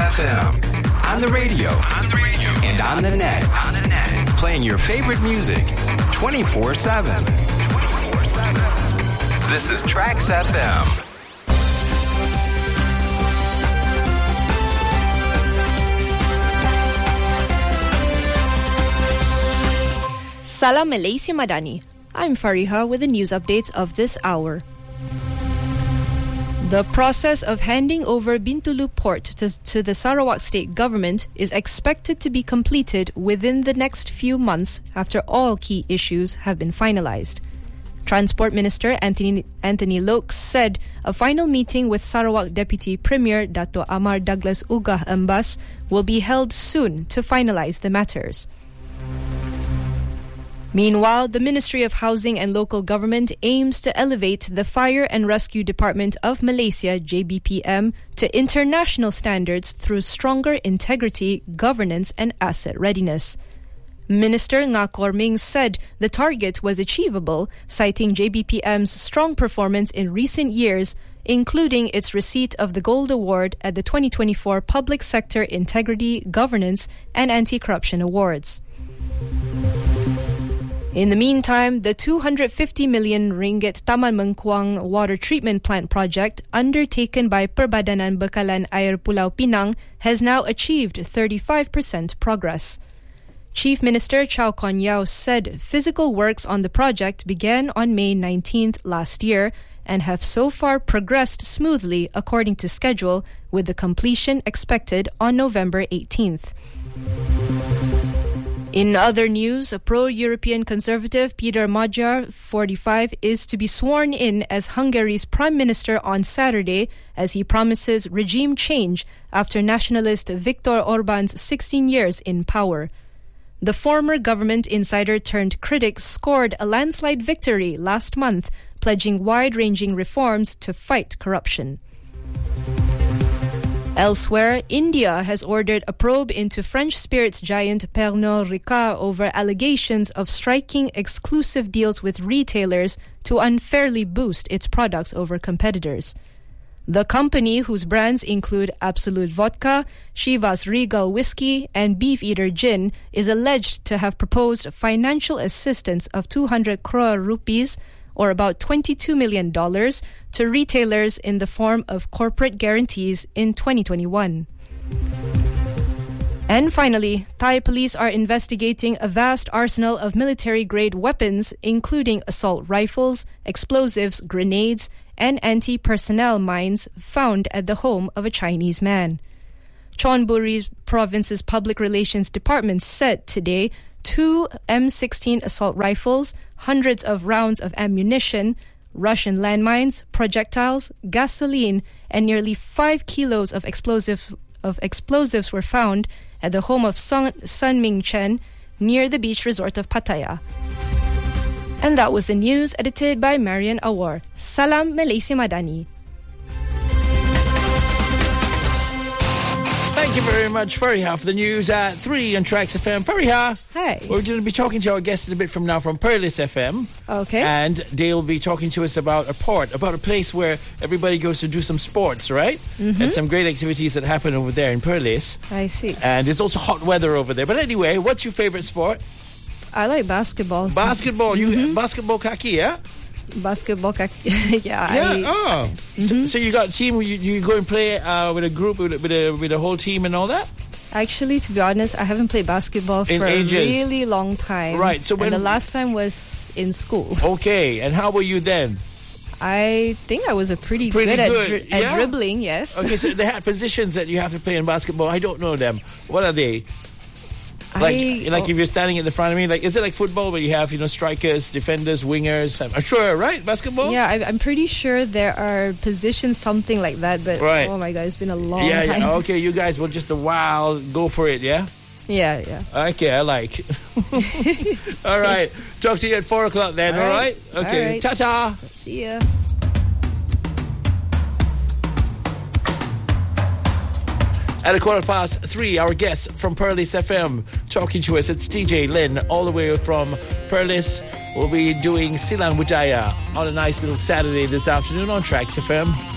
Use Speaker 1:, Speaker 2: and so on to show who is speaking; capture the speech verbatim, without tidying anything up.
Speaker 1: F M. On the radio. On the radio. And on the net. On the net. Playing your favorite music twenty-four seven. twenty-four seven. This is Trax F M.
Speaker 2: Salam Malaysia Madani. I'm Fariha with the news updates of this hour. The process of handing over Bintulu Port to, to the Sarawak state government is expected to be completed within the next few months after all key issues have been finalized. Transport Minister Anthony, Anthony Loke said a final meeting with Sarawak Deputy Premier Dato' Amar Douglas Ugah Embas will be held soon to finalize the matters. Meanwhile, the Ministry of Housing and Local Government aims to elevate the Fire and Rescue Department of Malaysia, J B P M, to international standards through stronger integrity, governance and asset readiness. Minister Nga Kor Ming said the target was achievable, citing J B P M's strong performance in recent years, including its receipt of the Gold Award at the twenty twenty-four Public Sector Integrity, Governance and Anti-Corruption Awards. In the meantime, the two hundred fifty million ringgit Taman Mengkuang water treatment plant project undertaken by Perbadanan Bekalan Air Pulau Pinang has now achieved thirty-five percent progress. Chief Minister Chow Kon Yeow said physical works on the project began on May nineteenth last year and have so far progressed smoothly according to schedule, with the completion expected on November eighteenth. In other news, a pro-European conservative Peter Magyar, forty-five, is to be sworn in as Hungary's Prime Minister on Saturday as he promises regime change after nationalist Viktor Orban's sixteen years in power. The former government insider turned critic scored a landslide victory last month, pledging wide-ranging reforms to fight corruption. Elsewhere, India has ordered a probe into French spirits giant Pernod Ricard over allegations of striking exclusive deals with retailers to unfairly boost its products over competitors. The company, whose brands include Absolut Vodka, Chivas Regal Whiskey, and Beefeater Gin, is alleged to have proposed financial assistance of two hundred crore rupees, or about twenty-two million dollars, to retailers in the form of corporate guarantees in twenty twenty-one. And finally, Thai police are investigating a vast arsenal of military-grade weapons, including assault rifles, explosives, grenades, and anti-personnel mines found at the home of a Chinese man. Chonburi Province's Public Relations Department said today two M sixteen assault rifles, hundreds of rounds of ammunition, Russian landmines, projectiles, gasoline, and nearly five kilos of explosive, of explosives were found at the home of Sun, Sun Ming Chen near the beach resort of Pattaya. And that was the news edited by Marian Awar. Salam Malaysia Madani.
Speaker 3: Thank you very much, Fariha, for the news at three on Trax F M. Fariha.
Speaker 2: Hi.
Speaker 3: We're going to be talking to our guests in a bit from now from Perlis F M.
Speaker 2: Okay.
Speaker 3: And they'll be talking to us about a port, about a place where everybody goes to do some sports, right?
Speaker 2: Mm-hmm.
Speaker 3: And some great activities that happen over there in Perlis.
Speaker 2: I see.
Speaker 3: And there's also hot weather over there. But anyway, what's your favorite sport?
Speaker 2: I like basketball.
Speaker 3: Basketball.
Speaker 2: Mm-hmm.
Speaker 3: You Basketball kaki, yeah?
Speaker 2: Basketball, yeah.
Speaker 3: Yeah.
Speaker 2: I,
Speaker 3: oh.
Speaker 2: Mm-hmm.
Speaker 3: So, so you got a team. You, you go and play uh, with a group, with a, with a with a whole team and all that.
Speaker 2: Actually, to be honest, I haven't played basketball for
Speaker 3: In
Speaker 2: a
Speaker 3: ages.
Speaker 2: really long time.
Speaker 3: Right. So when
Speaker 2: and the last time was in school.
Speaker 3: Okay. And how were you then?
Speaker 2: I think I was a pretty,
Speaker 3: Pretty
Speaker 2: good,
Speaker 3: good,
Speaker 2: At, dri-
Speaker 3: yeah?
Speaker 2: at dribbling. Yes.
Speaker 3: Okay. So they had positions that you have to play in basketball. I don't know them. What are they? Like,
Speaker 2: I,
Speaker 3: like
Speaker 2: oh,
Speaker 3: if you're standing in the front of me, like, is it like football where you have, you know, strikers, defenders, wingers? I'm, I'm sure, right? Basketball?
Speaker 2: Yeah, I, I'm pretty sure there are positions, something like that. But
Speaker 3: right.
Speaker 2: oh my God, it's been a long
Speaker 3: yeah,
Speaker 2: time.
Speaker 3: Yeah, okay, you guys were just a wild, go for it, yeah?
Speaker 2: Yeah, yeah.
Speaker 3: Okay, I like. All right. Talk to you at four o'clock then, all right?
Speaker 2: all right?
Speaker 3: Okay,
Speaker 2: all right.
Speaker 3: ta-ta.
Speaker 2: See ya.
Speaker 3: At a quarter past three, our guest from Perlis F M talking to us. It's D J Lynn, all the way from Perlis. We'll be doing Silang Budaya on a nice little Saturday this afternoon on Trax F M.